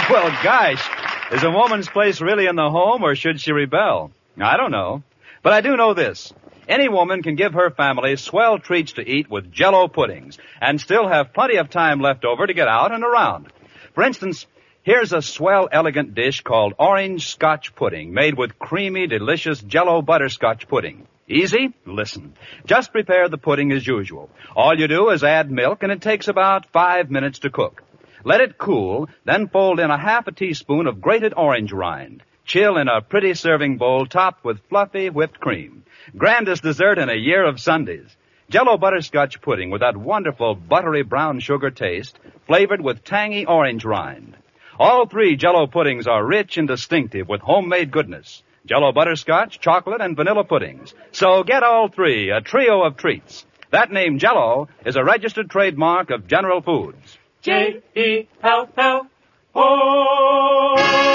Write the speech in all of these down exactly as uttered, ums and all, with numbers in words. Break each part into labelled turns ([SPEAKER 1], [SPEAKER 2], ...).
[SPEAKER 1] Well, gosh, is a woman's place really in the home, or should she rebel? I don't know. But I do know this. Any woman can give her family swell treats to eat with Jell-O puddings and still have plenty of time left over to get out and around. For instance, here's a swell, elegant dish called orange scotch pudding made with creamy, delicious Jell-O butterscotch pudding. Easy? Listen. Just prepare the pudding as usual. All you do is add milk, and it takes about five minutes to cook. Let it cool, then fold in a half a teaspoon of grated orange rind. Chill in a pretty serving bowl topped with fluffy whipped cream. Grandest dessert in a year of Sundays. Jell-O butterscotch pudding with that wonderful buttery brown sugar taste, flavored with tangy orange rind. All three Jell-O puddings are rich and distinctive with homemade goodness. Jell-O butterscotch, chocolate, and vanilla puddings. So get all three, a trio of treats. That name Jell-O is a registered trademark of General Foods.
[SPEAKER 2] J E L L O.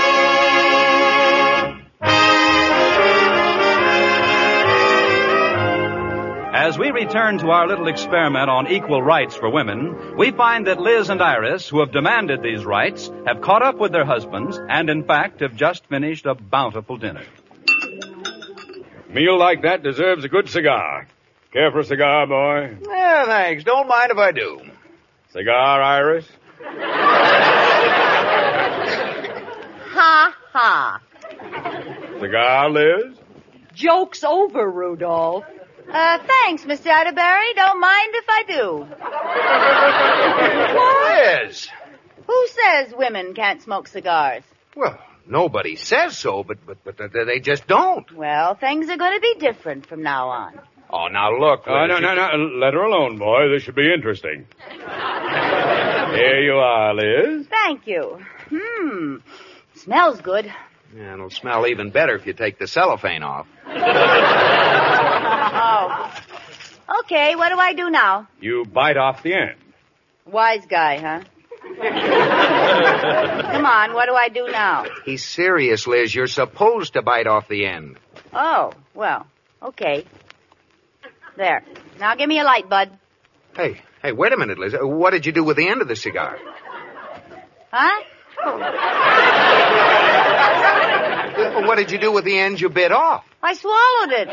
[SPEAKER 1] As we return to our little experiment on equal rights for women, we find that Liz and Iris, who have demanded these rights, have caught up with their husbands and, in fact, have just finished a bountiful dinner.
[SPEAKER 3] A meal like that deserves a good cigar. Care for a cigar, boy?
[SPEAKER 4] Yeah, thanks. Don't mind if I do.
[SPEAKER 3] Cigar, Iris?
[SPEAKER 5] Ha ha.
[SPEAKER 3] Cigar, Liz?
[SPEAKER 6] Joke's over, Rudolph.
[SPEAKER 5] Uh, thanks, Mister Atterbury. Don't mind if I do.
[SPEAKER 4] Liz!
[SPEAKER 5] Who says women can't smoke cigars?
[SPEAKER 4] Well, nobody says so, but, but, but they just don't.
[SPEAKER 5] Well, things are going to be different from now on.
[SPEAKER 4] Oh, now look.
[SPEAKER 3] Oh,
[SPEAKER 4] Liz,
[SPEAKER 3] no,
[SPEAKER 4] you-
[SPEAKER 3] no, no. Let her alone, boy. This should be interesting. Here you are, Liz.
[SPEAKER 5] Thank you. Hmm. Smells good.
[SPEAKER 4] Yeah, it'll smell even better if you take the cellophane off.
[SPEAKER 5] Oh. Okay, what do I do now?
[SPEAKER 3] You bite off the end.
[SPEAKER 5] Wise guy, huh? Come on, what do I do now?
[SPEAKER 4] He's serious, Liz. You're supposed to bite off the end.
[SPEAKER 5] Oh, well, okay. There. Now give me a light, bud.
[SPEAKER 4] Hey, hey, wait a minute, Liz. Uh, What did you do with the end of the cigar?
[SPEAKER 5] Huh?
[SPEAKER 4] Uh, What did you do with the end you bit off?
[SPEAKER 5] I swallowed it.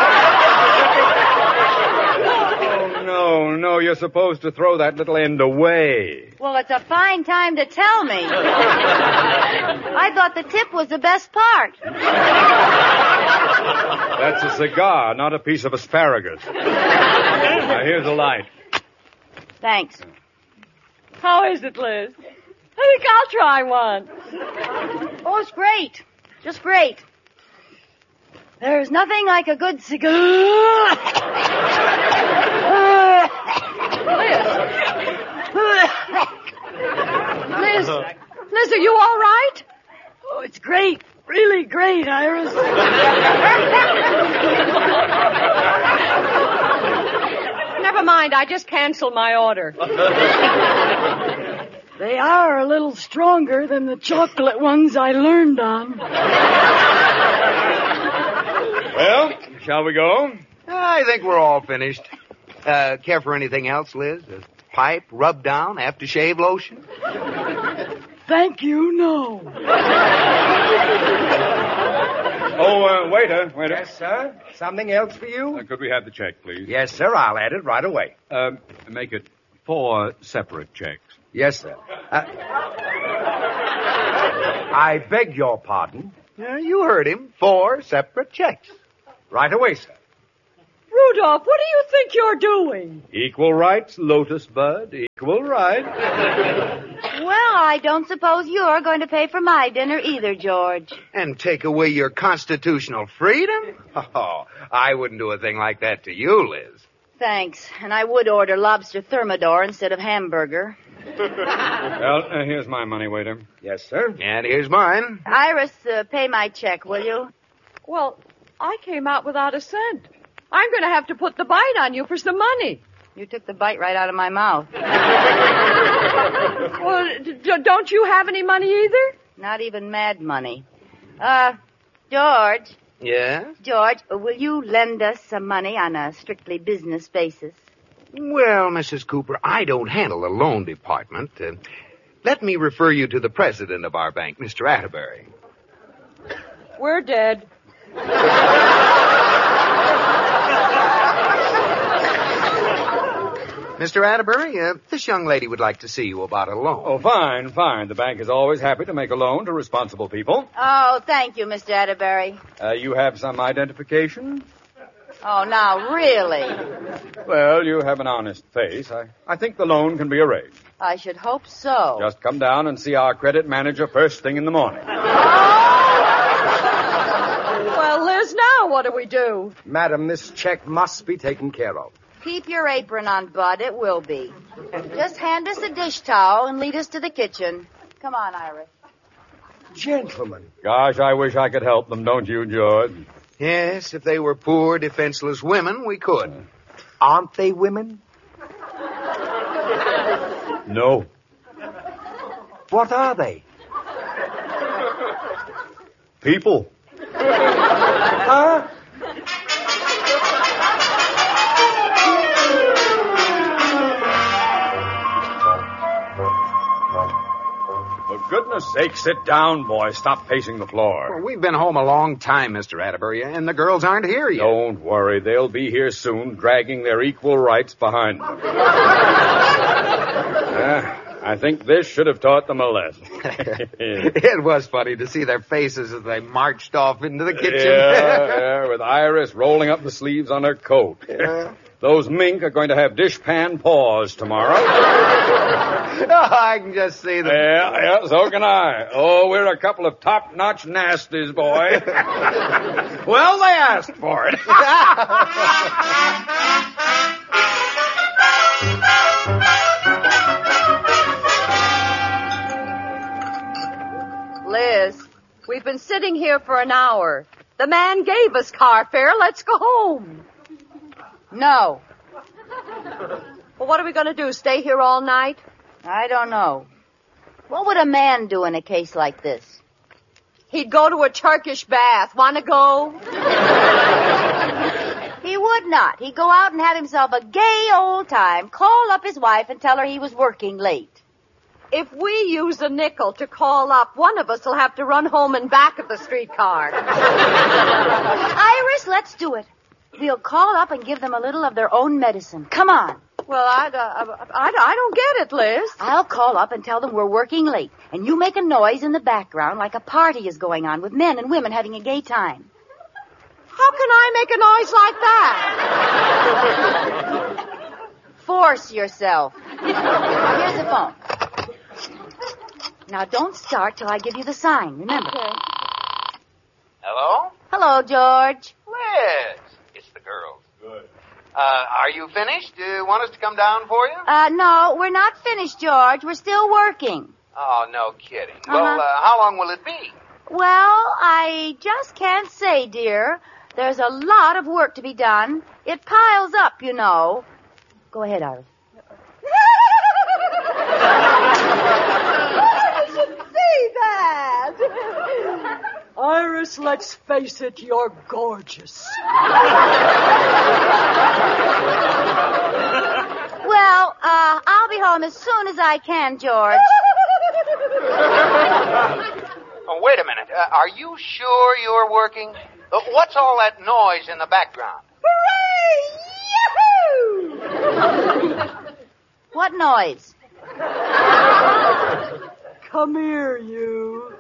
[SPEAKER 3] Oh, no, no. You're supposed to throw that little end away.
[SPEAKER 5] Well, it's a fine time to tell me. I thought the tip was the best part.
[SPEAKER 3] That's a cigar, not a piece of asparagus. Now, here's a light.
[SPEAKER 5] Thanks.
[SPEAKER 6] How is it, Liz? I think I'll try one.
[SPEAKER 5] Oh, it's great. Just great. There's nothing like a good cigar.
[SPEAKER 6] Liz, Liz, are you all right? Oh, it's great. Really great, Iris. Never mind, I just canceled my order. They are a little stronger than the chocolate ones I learned on.
[SPEAKER 3] Well, shall we go?
[SPEAKER 4] I think we're all finished. Uh, care for anything else, Liz? A pipe, rub down, aftershave lotion?
[SPEAKER 6] Thank you, no.
[SPEAKER 3] Oh, uh, waiter, waiter.
[SPEAKER 7] Yes, sir. Something else for you?
[SPEAKER 3] Uh, could we have the check, please?
[SPEAKER 7] Yes, sir. I'll add it right away.
[SPEAKER 3] Uh, make it four separate checks.
[SPEAKER 7] Yes, sir. Uh, I beg your pardon.
[SPEAKER 4] Yeah, you heard him. Four separate checks.
[SPEAKER 7] Right away, sir.
[SPEAKER 6] Rudolph, what do you think you're doing?
[SPEAKER 3] Equal rights, Lotus Bud. Equal rights.
[SPEAKER 5] Well, I don't suppose you're going to pay for my dinner either, George.
[SPEAKER 4] And take away your constitutional freedom? Oh, I wouldn't do a thing like that to you, Liz.
[SPEAKER 5] Thanks. And I would order lobster thermidor instead of hamburger.
[SPEAKER 3] Well, uh, here's my money, waiter.
[SPEAKER 7] Yes, sir.
[SPEAKER 4] And here's mine.
[SPEAKER 5] Iris, uh, pay my check, will you?
[SPEAKER 6] Well, I came out without a cent. I'm going to have to put the bite on you for some money.
[SPEAKER 5] You took the bite right out of my mouth.
[SPEAKER 6] Well, d- d- don't you have any money either?
[SPEAKER 5] Not even mad money. Uh, George.
[SPEAKER 4] Yeah?
[SPEAKER 5] George, will you lend us some money on a strictly business basis?
[SPEAKER 4] Well, Missus Cooper, I don't handle the loan department. Uh, let me refer you to the president of our bank, Mister Atterbury.
[SPEAKER 6] We're dead.
[SPEAKER 4] Mister Atterbury, uh, this young lady would like to see you about a loan.
[SPEAKER 3] Oh, fine, fine. The bank is always happy to make a loan to responsible people.
[SPEAKER 5] Oh, thank you, Mister Atterbury.
[SPEAKER 3] Uh, you have some identification?
[SPEAKER 5] Oh, now, really?
[SPEAKER 3] Well, you have an honest face. I, I think the loan can be arranged.
[SPEAKER 5] I should hope so.
[SPEAKER 3] Just come down and see our credit manager first thing in the morning.
[SPEAKER 6] Well, Liz, now what do we do?
[SPEAKER 7] Madam, this check must be taken care of.
[SPEAKER 5] Keep your apron on, Bud. It will be. Just hand us a dish towel and lead us to the kitchen. Come on, Iris.
[SPEAKER 7] Gentlemen.
[SPEAKER 3] Gosh, I wish I could help them, don't you, George?
[SPEAKER 4] Yes, if they were poor, defenseless women, we could.
[SPEAKER 7] Aren't they women?
[SPEAKER 3] No.
[SPEAKER 7] What are they?
[SPEAKER 3] People.
[SPEAKER 7] Huh?
[SPEAKER 3] For goodness sake, sit down, boy. Stop pacing the floor.
[SPEAKER 4] Well, we've been home a long time, Mister Atterbury, and the girls aren't here yet.
[SPEAKER 3] Don't worry. They'll be here soon, dragging their equal rights behind them. uh, I think this should have taught them a lesson.
[SPEAKER 4] It was funny to see their faces as they marched off into the kitchen.
[SPEAKER 3] Yeah, yeah, with Iris rolling up the sleeves on her coat.
[SPEAKER 4] Yeah.
[SPEAKER 3] Those mink are going to have dishpan paws tomorrow.
[SPEAKER 4] Oh, I can just see them.
[SPEAKER 3] Yeah, yeah, so can I. Oh, we're a couple of top-notch nasties, boy. Well, they asked for it.
[SPEAKER 6] Liz, we've been sitting here for an hour. The man gave us car fare. Let's go home.
[SPEAKER 5] No,
[SPEAKER 6] Well, what are we going to do, stay here all night?
[SPEAKER 5] I don't know. What would a man do in a case like this?
[SPEAKER 6] He'd go to a Turkish bath. Want to go?
[SPEAKER 5] He would not. He'd go out and have himself a gay old time, call up his wife and tell her he was working late.
[SPEAKER 6] If we use a nickel to call up, one of us will have to run home and back of the streetcar.
[SPEAKER 5] Iris, let's do it. We'll call up and give them a little of their own medicine. Come on.
[SPEAKER 6] Well, I, uh, I, I don't get it, Liz.
[SPEAKER 5] I'll call up and tell them we're working late, and you make a noise in the background like a party is going on with men and women having a gay time.
[SPEAKER 6] How can I make a noise like that?
[SPEAKER 5] Force yourself. Now, here's the phone. Now, don't start till I give you the sign, remember.
[SPEAKER 6] Okay.
[SPEAKER 4] Hello?
[SPEAKER 5] Hello, George.
[SPEAKER 4] Liz. It's the girls. Good. Uh, are you finished? Do you want us to come down for you?
[SPEAKER 5] Uh, no, we're not finished, George. We're still working.
[SPEAKER 4] Oh, no kidding.
[SPEAKER 5] Uh-huh.
[SPEAKER 4] Well, uh, how long will it be?
[SPEAKER 5] Well, I just can't say, dear. There's a lot of work to be done. It piles up, you know. Go ahead, Iris.
[SPEAKER 6] I should see that. Iris, let's face it, you're gorgeous.
[SPEAKER 5] Well, uh, I'll be home as soon as I can, George.
[SPEAKER 4] Oh, wait a minute. Uh, are you sure you're working? Uh, what's all that noise in the background?
[SPEAKER 6] Hooray! Yahoo!
[SPEAKER 5] What noise?
[SPEAKER 6] Come here, you.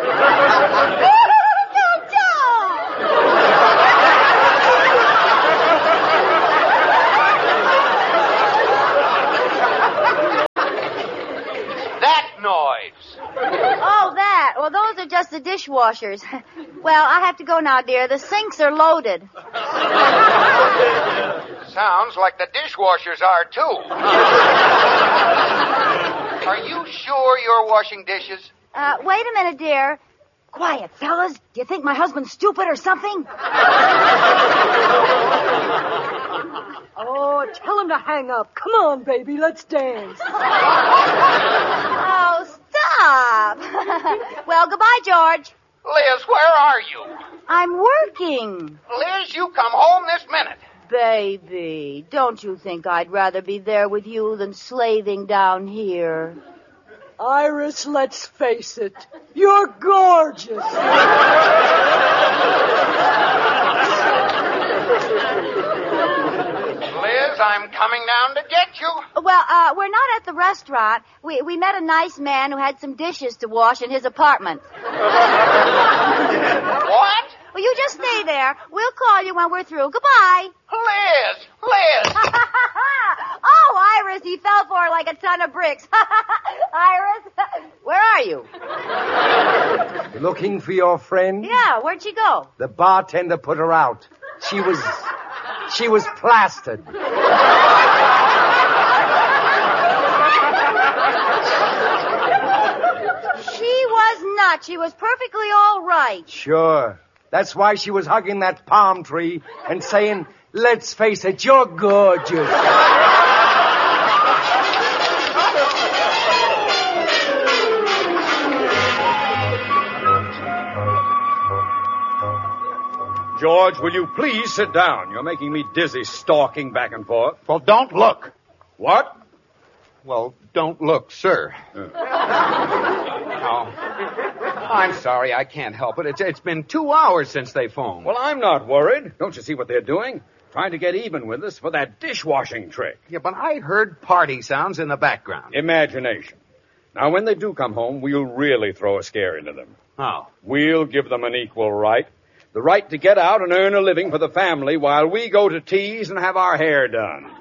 [SPEAKER 4] That noise.
[SPEAKER 5] Oh, that. Well, those are just the dishwashers. Well, I have to go now, dear. The sinks are loaded.
[SPEAKER 4] Sounds like the dishwashers are, too. Are you sure you're washing dishes?
[SPEAKER 5] Uh, wait a minute, dear. Quiet, fellas. Do you think my husband's stupid or something?
[SPEAKER 6] Oh, tell him to hang up. Come on, baby, let's dance.
[SPEAKER 5] Oh, stop. Well, goodbye, George.
[SPEAKER 4] Liz, where are you?
[SPEAKER 5] I'm working.
[SPEAKER 4] Liz, you come home this minute.
[SPEAKER 5] Baby, don't you think I'd rather be there with you than slaving down here?
[SPEAKER 6] Iris, let's face it. You're gorgeous.
[SPEAKER 4] Liz, I'm coming down to get you.
[SPEAKER 5] Well, uh, we're not at the restaurant. We we met a nice man who had some dishes to wash in his apartment.
[SPEAKER 4] What?
[SPEAKER 5] Well, you just stay there. We'll call you when we're through. Goodbye.
[SPEAKER 4] Liz, Liz.
[SPEAKER 5] Oh, Iris, he fell for her like a ton of bricks. Iris, where are you?
[SPEAKER 7] Looking for your friend?
[SPEAKER 5] Yeah, where'd she go?
[SPEAKER 7] The bartender put her out. She was... She was plastered.
[SPEAKER 5] She was not. She was perfectly all right.
[SPEAKER 7] Sure. That's why she was hugging that palm tree and saying, let's face it, you're gorgeous.
[SPEAKER 3] George, will you please sit down? You're making me dizzy stalking back and forth.
[SPEAKER 4] Well, don't look.
[SPEAKER 3] What?
[SPEAKER 4] Well, don't look, sir.
[SPEAKER 3] Uh.
[SPEAKER 4] No. I'm sorry, I can't help it. It's, it's been two hours since they phoned.
[SPEAKER 3] Well, I'm not worried. Don't you see what they're doing? Trying to get even with us for that dishwashing trick.
[SPEAKER 4] Yeah, but I heard party sounds in the background.
[SPEAKER 3] Imagination. Now, when they do come home, we'll really throw a scare into them.
[SPEAKER 4] Oh.
[SPEAKER 3] We'll give them an equal right. The right to get out and earn a living for the family while we go to tease and have our hair done.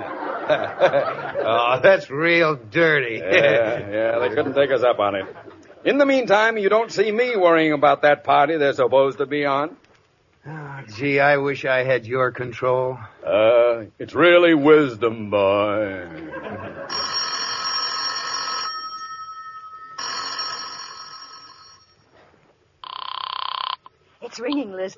[SPEAKER 4] Oh, that's real dirty.
[SPEAKER 3] Yeah, yeah, they couldn't take us up on it. In the meantime, you don't see me worrying about that party they're supposed to be on.
[SPEAKER 4] Oh, gee, I wish I had your control.
[SPEAKER 3] Uh, it's really wisdom, boy.
[SPEAKER 6] It's ringing, Liz.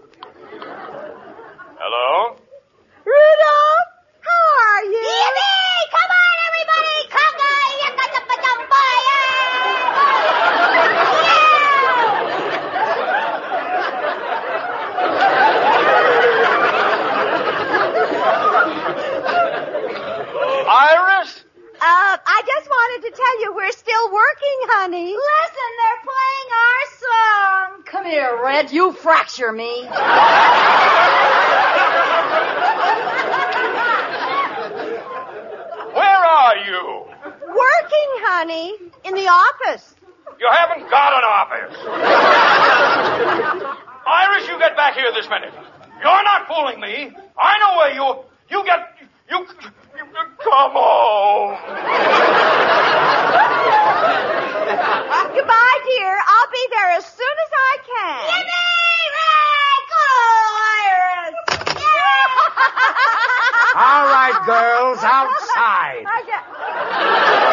[SPEAKER 3] Hello?
[SPEAKER 6] Rudolph, how are you?
[SPEAKER 5] Yippee! Come on, everybody! Conga!
[SPEAKER 4] Iris?
[SPEAKER 5] Uh, I just wanted to tell you we're still working, honey. Listen, they're playing our song.
[SPEAKER 6] Come here, Red. You fracture me.
[SPEAKER 3] Where are you?
[SPEAKER 5] Working, honey. In the office.
[SPEAKER 3] You haven't got an office. Iris, you get back here this minute. You're not fooling me. I know where you... You get... You... you come home.
[SPEAKER 5] Goodbye, dear. I'll be there as soon as I can. Yippee! Ray! Go, Iris! Yeah!
[SPEAKER 7] All right, girls, outside.
[SPEAKER 5] I just...